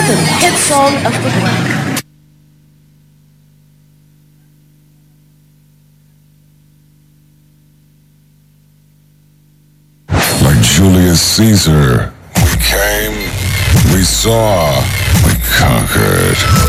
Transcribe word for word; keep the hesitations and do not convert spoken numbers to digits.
anthem, hit song of the week. Like Julius Caesar, we came, we saw, we conquered.